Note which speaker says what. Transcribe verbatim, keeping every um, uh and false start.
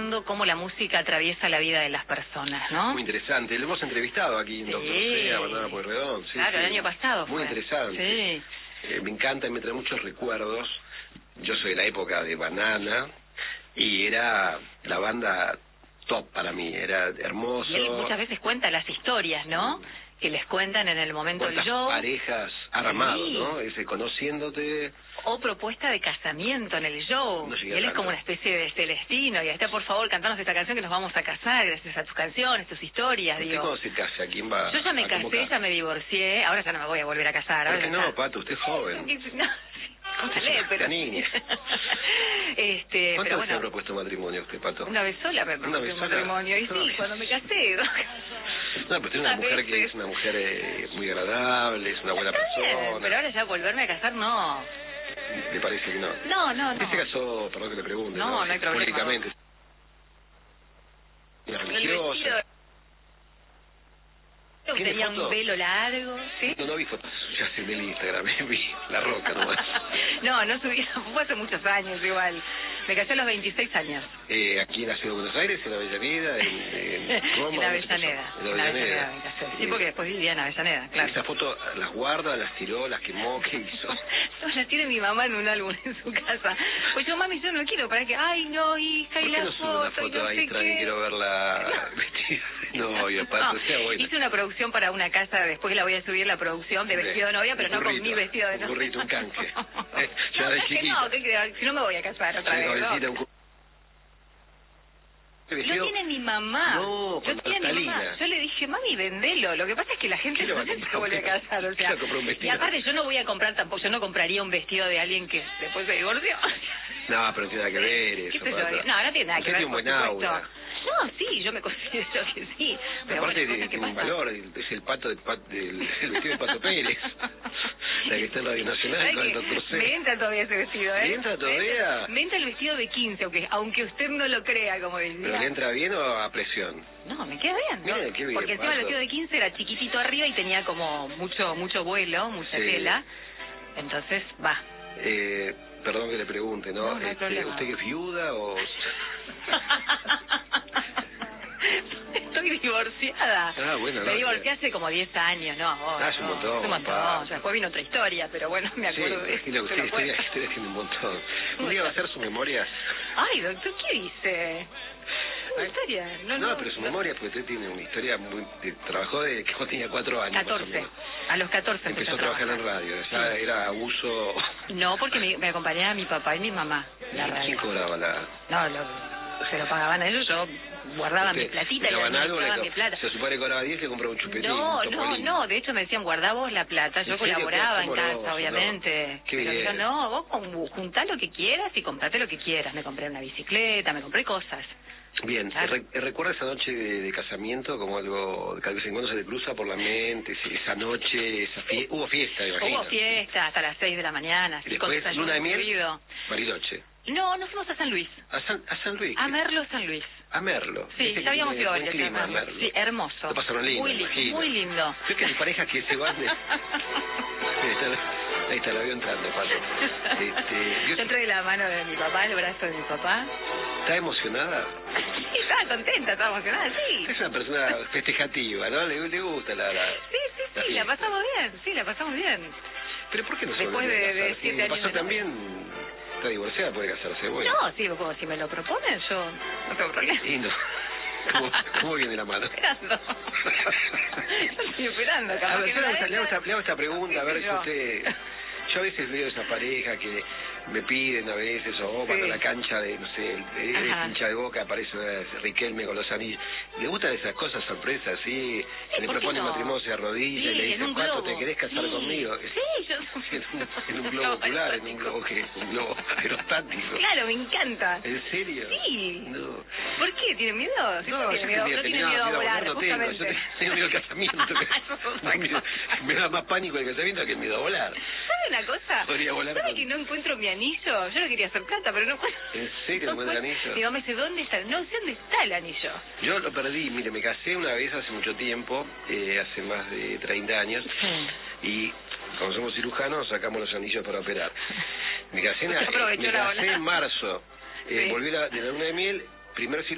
Speaker 1: fondo cómo la música atraviesa la vida de las personas, ¿no?
Speaker 2: Muy interesante. Lo hemos entrevistado aquí en
Speaker 1: Sí.
Speaker 2: Doctor C, a Bernarda Pueyrredón. Sí,
Speaker 1: claro,
Speaker 2: sí.
Speaker 1: el año pasado
Speaker 2: Muy
Speaker 1: fue.
Speaker 2: interesante.
Speaker 1: Sí.
Speaker 2: Eh, me encanta y me trae muchos recuerdos. Yo soy de la época de Banana y era la banda top para mí, era hermoso.
Speaker 1: Y él muchas veces cuenta las historias, ¿no? Que les cuentan en el momento del
Speaker 2: ¿Cuántas
Speaker 1: show.
Speaker 2: parejas armado,
Speaker 1: Sí.
Speaker 2: ¿no? Ese conociéndote.
Speaker 1: O propuesta de casamiento en el show.
Speaker 2: No
Speaker 1: y
Speaker 2: llegué
Speaker 1: él es
Speaker 2: tanto.
Speaker 1: como una especie de Celestino. Y está, por favor, cantanos esta canción que nos vamos a casar gracias a tus canciones, tus historias.
Speaker 2: ¿Usted
Speaker 1: Digo.
Speaker 2: cuando se casa? ¿Quién va
Speaker 1: Yo ya me
Speaker 2: a
Speaker 1: casé,
Speaker 2: convocar?
Speaker 1: ya me divorcié. Ahora ya no me voy a volver a casar.
Speaker 2: ¿Por
Speaker 1: Ahora
Speaker 2: qué
Speaker 1: ya
Speaker 2: no,
Speaker 1: está.
Speaker 2: Pato? Usted es joven.
Speaker 1: No, sí,
Speaker 2: Usted
Speaker 1: ojalá,
Speaker 2: es
Speaker 1: pero...
Speaker 2: una niña.
Speaker 1: este,
Speaker 2: ¿Cuántas
Speaker 1: pero
Speaker 2: veces
Speaker 1: bueno,
Speaker 2: ha propuesto matrimonio usted, Pato?
Speaker 1: una vez sola me
Speaker 2: ¿Una
Speaker 1: propuse
Speaker 2: vez
Speaker 1: un
Speaker 2: sola?
Speaker 1: matrimonio. Y sí,
Speaker 2: No.
Speaker 1: cuando me casé. ¿no?
Speaker 2: No, pero usted es una
Speaker 1: A
Speaker 2: mujer que
Speaker 1: veces.
Speaker 2: es una mujer eh, muy agradable, es una buena
Speaker 1: Está bien,
Speaker 2: persona.
Speaker 1: pero ahora ya volverme a casar, no.
Speaker 2: ¿Le parece que no?
Speaker 1: No, no,
Speaker 2: Usted
Speaker 1: no.
Speaker 2: se casó, perdón que le pregunte,
Speaker 1: No,
Speaker 2: ¿no?
Speaker 1: no hay problema.
Speaker 2: Públicamente.
Speaker 1: El
Speaker 2: Religiosa.
Speaker 1: vestido...
Speaker 2: ¿Tiene
Speaker 1: Tenía
Speaker 2: foto?
Speaker 1: un velo largo, ¿sí?
Speaker 2: No, no vi fotos suyas en el Instagram, vi La Roca nomás.
Speaker 1: No, no subí, fue hace muchos años igual. Me casé a los veintiséis años.
Speaker 2: Eh, aquí en la ciudad de Buenos Aires, en Avellaneda, en, en Roma.
Speaker 1: En Avellaneda.
Speaker 2: En
Speaker 1: En
Speaker 2: Avellaneda.
Speaker 1: Avellaneda me casé. Sí, porque después vivía en Avellaneda, claro.
Speaker 2: ¿Esa foto las guarda, las tiró, las quemó? ¿Qué hizo?
Speaker 1: No, las tiene mi mamá en un álbum en su casa. Pues yo, mami, yo no quiero, para que, ay, no, hija, y
Speaker 2: ¿Por qué
Speaker 1: la
Speaker 2: no sube una
Speaker 1: foto, y
Speaker 2: foto
Speaker 1: no
Speaker 2: ahí,
Speaker 1: sé
Speaker 2: Tra, que
Speaker 1: qué?
Speaker 2: quiero verla vestida de novia, Pato?
Speaker 1: No,
Speaker 2: Sea buena.
Speaker 1: hice una producción para una casa, después la voy a subir la producción de
Speaker 2: Sí.
Speaker 1: vestido de novia, pero
Speaker 2: Un
Speaker 1: no con
Speaker 2: burrito,
Speaker 1: mi vestido de
Speaker 2: un
Speaker 1: novia.
Speaker 2: burrito, un canje. Eh, ya
Speaker 1: No,
Speaker 2: de
Speaker 1: es que
Speaker 2: chiquita.
Speaker 1: no, ¿qué crees? Si no me voy a casar otra
Speaker 2: Sí,
Speaker 1: vez, ¿no?
Speaker 2: jovencita, un cu-
Speaker 1: Lo
Speaker 2: vestido-
Speaker 1: tiene mi mamá.
Speaker 2: No,
Speaker 1: yo
Speaker 2: con
Speaker 1: tiene mi mamá.
Speaker 2: naftalina.
Speaker 1: Yo le dije, mami, vendelo. Lo que pasa es que la gente
Speaker 2: ¿Qué le va
Speaker 1: no
Speaker 2: a
Speaker 1: se
Speaker 2: comprar?
Speaker 1: vuelve a casar. O
Speaker 2: ¿Qué
Speaker 1: sea,
Speaker 2: le va a comprar un vestido?
Speaker 1: y aparte yo no voy a comprar tampoco, yo no compraría un vestido de alguien que después se divorció.
Speaker 2: No, pero no tiene nada que ver
Speaker 1: ¿Qué
Speaker 2: eso,
Speaker 1: sé yo?
Speaker 2: Pato.
Speaker 1: No, no tiene nada que
Speaker 2: Usted
Speaker 1: ver,
Speaker 2: tiene un
Speaker 1: por
Speaker 2: buen
Speaker 1: supuesto.
Speaker 2: aura.
Speaker 1: No, sí, yo me considero que sí. Pero
Speaker 2: Aparte
Speaker 1: bueno,
Speaker 2: de-
Speaker 1: cosas que
Speaker 2: tiene un
Speaker 1: pasan.
Speaker 2: valor, el- es el pato del, pat- del el vestido de Pato Pérez. La que está en Radio Nacional
Speaker 1: ¿Sabe
Speaker 2: con el
Speaker 1: qué?
Speaker 2: doctor C.
Speaker 1: Me entra todavía ese vestido, ¿eh?
Speaker 2: ¿Le entra todavía?
Speaker 1: Me entra, me entra el vestido de quince, aunque, aunque usted no lo crea, como decía.
Speaker 2: ¿Pero le entra bien o a presión?
Speaker 1: No, me queda bien, ¿no?
Speaker 2: Mire, qué bien,
Speaker 1: Porque encima el
Speaker 2: Pato.
Speaker 1: vestido de quince era chiquitito arriba y tenía como mucho mucho vuelo, mucha
Speaker 2: Sí.
Speaker 1: tela. Entonces, va.
Speaker 2: Eh, perdón que le pregunte, ¿no?
Speaker 1: No, no hay
Speaker 2: Este,
Speaker 1: problema.
Speaker 2: ¿Usted que es viuda o...?
Speaker 1: Estoy divorciada.
Speaker 2: Ah, bueno,
Speaker 1: Me
Speaker 2: no,
Speaker 1: divorcié hace como diez años, ¿no? ahora,
Speaker 2: Ah, hace un
Speaker 1: no,
Speaker 2: montón,
Speaker 1: hace un montón.
Speaker 2: pa.
Speaker 1: O sea, después vino otra historia, pero bueno, me
Speaker 2: Sí,
Speaker 1: acuerdo de
Speaker 2: imagino que
Speaker 1: se
Speaker 2: usted
Speaker 1: lo
Speaker 2: historia,
Speaker 1: cuento.
Speaker 2: historia tiene un montón. Un día va a hacer su memoria.
Speaker 1: Ay, doctor, ¿qué dice? Una historia. No,
Speaker 2: No,
Speaker 1: no,
Speaker 2: pero su
Speaker 1: no.
Speaker 2: memoria, porque usted tiene una historia muy... de- trabajó de que tenía cuatro años. más o
Speaker 1: catorce.
Speaker 2: menos.
Speaker 1: A los catorce
Speaker 2: Empezó
Speaker 1: empecé
Speaker 2: a trabajar en radio. Ya
Speaker 1: Sí.
Speaker 2: era abuso...
Speaker 1: No, porque me, me acompañaba mi papá y mi mamá. La
Speaker 2: ¿Quién
Speaker 1: radio.
Speaker 2: cobraba la...?
Speaker 1: No, lo, se lo pagaban a ellos, yo guardaba mi
Speaker 2: Usted,
Speaker 1: platita
Speaker 2: ¿le
Speaker 1: y
Speaker 2: daban algo?
Speaker 1: administraba
Speaker 2: Le
Speaker 1: mi
Speaker 2: co-
Speaker 1: plata.
Speaker 2: Si a su padre cobraba diez, le compraba un chupetín,
Speaker 1: No,
Speaker 2: un
Speaker 1: no,
Speaker 2: topolín.
Speaker 1: no, de hecho me decían, guardá vos la plata, yo
Speaker 2: ¿En serio?
Speaker 1: colaboraba en
Speaker 2: ¿Cómo
Speaker 1: casa,
Speaker 2: no? Eso
Speaker 1: obviamente.
Speaker 2: no. Qué
Speaker 1: Pero
Speaker 2: bien.
Speaker 1: yo no, vos con- juntá lo que quieras y comprate lo que quieras. Me compré una bicicleta, me compré cosas.
Speaker 2: Bien,
Speaker 1: Claro.
Speaker 2: re- ¿recuerda esa noche de, de casamiento como algo que de vez en cuando se le cruza por la mente? Sí, esa noche, esa fie- hubo fiesta, imagino.
Speaker 1: Hubo fiesta hasta las seis de la mañana,
Speaker 2: Y
Speaker 1: así con
Speaker 2: después,
Speaker 1: desayuno
Speaker 2: luna de miel,
Speaker 1: incluido.
Speaker 2: Bariloche.
Speaker 1: No, nos fuimos a San Luis,
Speaker 2: A San, a San Luis.
Speaker 1: a Merlo, San Luis.
Speaker 2: A Merlo.
Speaker 1: Sí,
Speaker 2: Viste que
Speaker 1: ya habíamos
Speaker 2: tiene
Speaker 1: ido
Speaker 2: buen
Speaker 1: varias
Speaker 2: clima,
Speaker 1: veces.
Speaker 2: Merlo.
Speaker 1: Sí, hermoso.
Speaker 2: Lo pasaron lindo,
Speaker 1: Muy, li-
Speaker 2: imagino.
Speaker 1: muy lindo.
Speaker 2: Creo que hay parejas que se van de... Ahí está, ahí está, la veo entrando, Pato. Este,
Speaker 1: Yo
Speaker 2: yo-
Speaker 1: entré de la mano de mi papá, el brazo de mi papá.
Speaker 2: ¿Está emocionada?
Speaker 1: Sí, estaba contenta, estaba emocionada, sí.
Speaker 2: Es una persona festejativa, ¿no? Le, le gusta la... la
Speaker 1: Sí, sí,
Speaker 2: la
Speaker 1: sí, la
Speaker 2: fiesta.
Speaker 1: pasamos bien, sí, la pasamos bien.
Speaker 2: Pero ¿por qué no se
Speaker 1: Después
Speaker 2: vuelve a
Speaker 1: de- de
Speaker 2: casar?
Speaker 1: siete
Speaker 2: Si
Speaker 1: años
Speaker 2: pasó
Speaker 1: de
Speaker 2: también, está divorciada, puede casarse, bueno.
Speaker 1: No, sí, como si me lo proponen, yo no tengo problema.
Speaker 2: Lindo. ¿Cómo, cómo viene la mano?
Speaker 1: Esperando. Yo estoy esperando,
Speaker 2: A
Speaker 1: capaz
Speaker 2: ver,
Speaker 1: que
Speaker 2: yo
Speaker 1: no
Speaker 2: le
Speaker 1: la
Speaker 2: hago esta- le hago
Speaker 1: dejan.
Speaker 2: esta, le hago esta pregunta, a ver
Speaker 1: ¿Qué
Speaker 2: si
Speaker 1: sé yo?
Speaker 2: usted... Yo a veces veo esa pareja que me piden a veces, o van
Speaker 1: Sí.
Speaker 2: a la cancha de, no sé, el, el
Speaker 1: Ajá.
Speaker 2: hincha de Boca, aparece eh, Riquelme con los anillos. ¿Le gustan esas cosas sorpresas, sí? Se le
Speaker 1: ¿por qué
Speaker 2: propone
Speaker 1: no?
Speaker 2: matrimonio, se arrodilla
Speaker 1: Sí,
Speaker 2: y le
Speaker 1: en
Speaker 2: dice,
Speaker 1: un
Speaker 2: Pato,
Speaker 1: globo.
Speaker 2: ¿te querés casar
Speaker 1: Sí.
Speaker 2: conmigo?
Speaker 1: Sí, yo...
Speaker 2: En un, en un globo ocular, en un globo, que, un globo aerostático.
Speaker 1: Claro, me encanta.
Speaker 2: ¿En serio?
Speaker 1: Sí.
Speaker 2: No.
Speaker 1: ¿Por qué? ¿Tiene miedo? Si
Speaker 2: No,
Speaker 1: usted
Speaker 2: yo
Speaker 1: tiene miedo,
Speaker 2: tenía,
Speaker 1: no tiene
Speaker 2: tenía
Speaker 1: miedo a volar,
Speaker 2: no tengo, yo
Speaker 1: justamente.
Speaker 2: tengo miedo al casamiento. que-
Speaker 1: Eso es otra
Speaker 2: me, miedo-
Speaker 1: cosa.
Speaker 2: me da más pánico el casamiento que el miedo a volar.
Speaker 1: ¿Sabe una cosa?
Speaker 2: Podría volar
Speaker 1: ¿Sabe
Speaker 2: con-
Speaker 1: que no encuentro mi anillo? Yo no quería hacer plata, pero no encuentro...
Speaker 2: ¿En serio no encuentra el anillo?
Speaker 1: Mi mamá me dice, ¿dónde está? No sé dónde está el anillo.
Speaker 2: Yo lo perdí, mire, me casé una vez hace mucho tiempo, eh, hace más de treinta años, y como somos cirujanos sacamos los anillos para operar. Me casé en,
Speaker 1: Usted aprovechó
Speaker 2: me
Speaker 1: la
Speaker 2: casé
Speaker 1: ola.
Speaker 2: en marzo, eh,
Speaker 1: Sí.
Speaker 2: volví la- de la luna de miel, primero